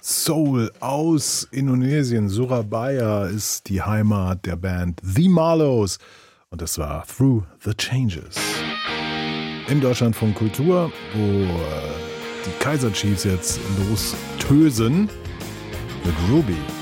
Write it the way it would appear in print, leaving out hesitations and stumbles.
Soul aus Indonesien. Surabaya ist die Heimat der Band The Marlows und das war Through the Changes. Im Deutschlandfunk Kultur, wo die Kaiser Chiefs jetzt lostösen mit Ruby.